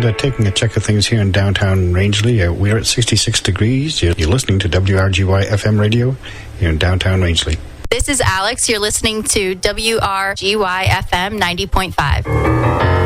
And taking a check of things here in downtown Rangeley, we're at 66 degrees. You're listening to WRGY FM radio here in downtown Rangeley. This is Alex. You're listening to WRGY FM 90.5.